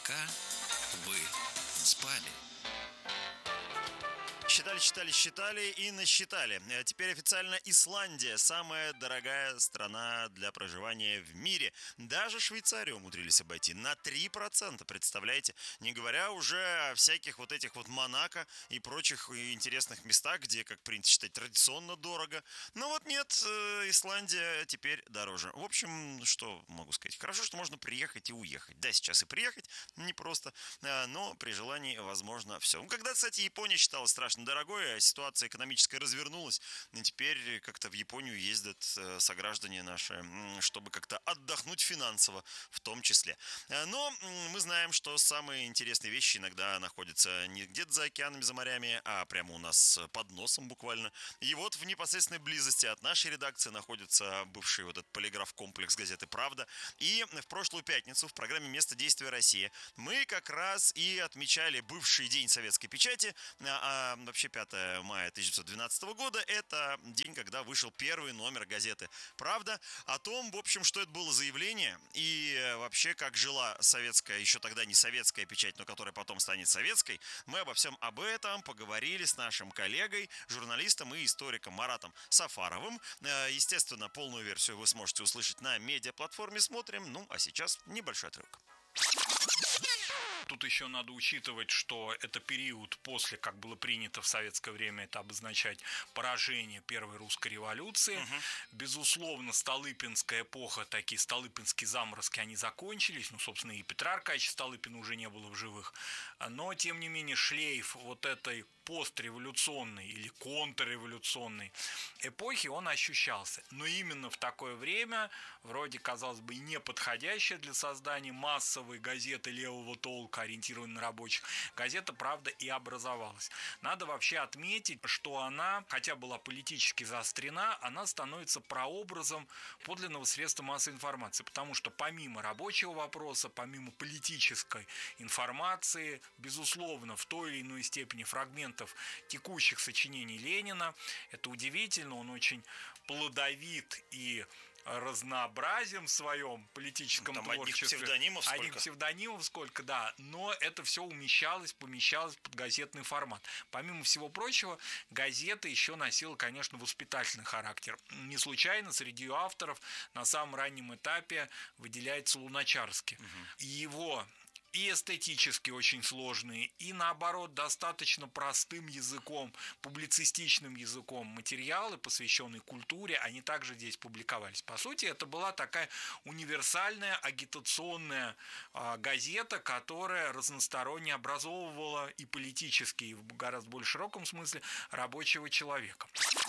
Пока вы спали. Считали и насчитали. Теперь официально Исландия – самая дорогая страна для проживания в мире. Даже Швейцарию умудрились обойти на 3%, представляете? Не говоря уже о всяких вот этих вот Монако и прочих интересных местах, где, как принято считать, традиционно дорого. Но вот нет, Исландия теперь дороже. В общем, что могу сказать? Хорошо, что можно приехать и уехать. Да, сейчас и приехать непросто, но при желании возможно все. Когда, кстати, Япония считалась страшно дорогой, а ситуация экономическая развернулась, и теперь как-то в Японию ездят сограждане наши, чтобы как-то отдохнуть финансово в том числе. Но мы знаем, что самые интересные вещи иногда находятся не где-то за океанами, за морями, а прямо у нас под носом буквально. И вот в непосредственной близости от нашей редакции находится бывший вот этот полиграф-комплекс газеты «Правда». И в прошлую пятницу в программе «Место действия Россия» мы как раз и отмечали бывший день советской печати, вообще 5 мая 1912 года, это день, когда вышел первый номер газеты «Правда», о том, в общем, что это было заявление и вообще, как жила советская, еще тогда не советская печать, но которая потом станет советской. Мы обо всем об этом поговорили с нашим коллегой, журналистом и историком Маратом Сафаровым. Естественно, полную версию вы сможете услышать на медиаплатформе «Смотрим». Ну, а сейчас небольшой отрывок. Тут еще надо учитывать, что это период после, как было принято в советское время это обозначать, поражение Первой русской революции. Безусловно, Столыпинская эпоха, такие столыпинские заморозки, они закончились. Ну, собственно, и Петра Аркадьевича Столыпина уже не было в живых. Но, тем не менее, шлейф вот этой постреволюционной или контрреволюционной эпохи, он ощущался. Но именно в такое время, вроде, казалось бы, неподходящее для создания массовой газеты левого толка, ориентированной на рабочих, газета «Правда» и образовалась. Надо вообще отметить, что она, хотя была политически заострена, она становится прообразом подлинного средства массовой информации, потому что помимо рабочего вопроса, помимо политической информации, безусловно, в той или иной степени фрагментов текущих сочинений Ленина, это удивительно, он очень плодовит и разнообразием в своем политическом творчестве. Одних псевдонимов сколько, да. Но это все помещалось под газетный формат. Помимо всего прочего, газета еще носила, конечно, воспитательный характер. Не случайно среди ее авторов на самом раннем этапе выделяется Луначарский. Его и эстетически очень сложные, и наоборот достаточно простым языком, публицистичным языком материалы, посвященные культуре, они также здесь публиковались. По сути, это была такая универсальная агитационная газета, которая разносторонне образовывала и политически, и в гораздо более широком смысле рабочего человека.